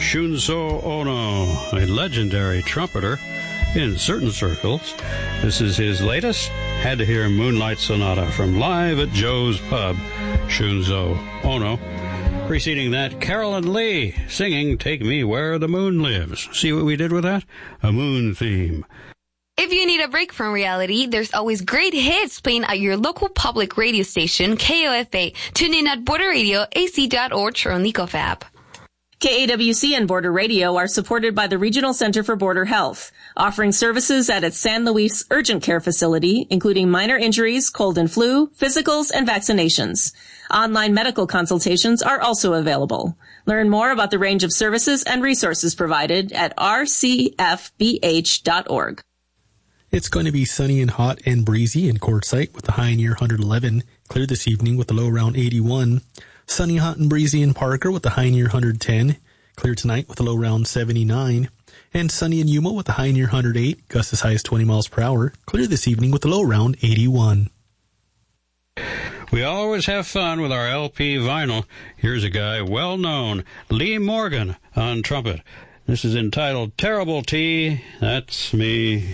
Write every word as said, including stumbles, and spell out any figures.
Shunzo Ono, a legendary trumpeter in certain circles. This is his latest. Had to hear Moonlight Sonata from Live at Joe's Pub. Shunzo Ono. Preceding that, Carolyn Lee singing Take Me Where the Moon Lives. See what we did with that? A moon theme. If you need a break from reality, there's always great hits playing at your local public radio station, K O F A. Tune in at border radio a c dot org or on Nicof app. K A W C and Border Radio are supported by the Regional Center for Border Health, offering services at its San Luis Urgent Care Facility, including minor injuries, cold and flu, physicals, and vaccinations. Online medical consultations are also available. Learn more about the range of services and resources provided at r c f b h dot org. It's going to be sunny and hot and breezy in Quartzsite with a high near one hundred eleven. Clear this evening with a low around eighty-one. Sunny, hot, and breezy in Parker with a high near one hundred ten. Clear tonight with a low around seventy-nine. And sunny in Yuma with a high near one hundred eight. Gusts as high as twenty miles per hour. Clear this evening with a low around eighty-one. We always have fun with our L P vinyl. Here's a guy well known, Lee Morgan, on trumpet. This is entitled Terrible T. That's me.